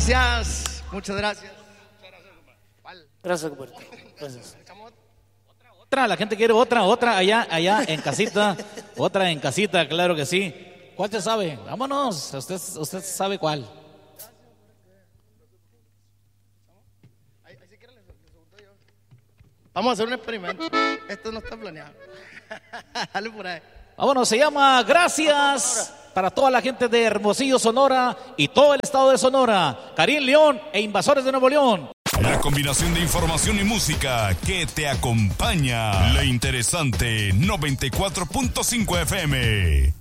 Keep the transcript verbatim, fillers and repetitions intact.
gracias. Muchas gracias. Gracias, Roberto. Gracias. Otra, la gente quiere otra, otra allá, allá en casita. Otra en casita, claro que sí. ¿Cuál te sabe? Vámonos. Usted, usted sabe cuál. Vamos a hacer un experimento. Esto no está planeado. Dale por ahí. Vámonos, se llama Gracias para toda la gente de Hermosillo, Sonora y todo el estado de Sonora. Karim León e Invasores de Nuevo León. La combinación de información y música que te acompaña. La interesante noventa y cuatro punto cinco F M.